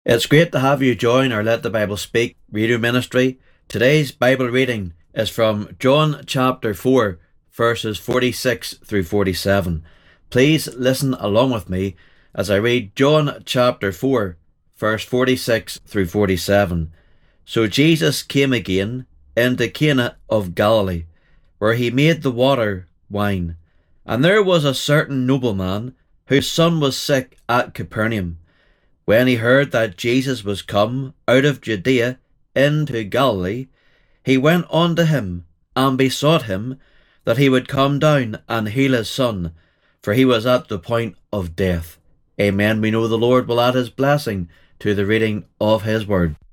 It's great to have you join our Let the Bible Speak radio ministry. Today's Bible reading is from John chapter 4, verses 46 through 47. Please listen along with me as I read John chapter 4, verse 46 through 47. So Jesus came again into Cana of Galilee, where he made the water wine. And there was a certain nobleman whose son was sick at Capernaum. When he heard that Jesus was come out of Judea into Galilee, he went unto him and besought him that he would come down and heal his son, for he was at the point of death. Amen. We know the Lord will add his blessing to the reading of his word.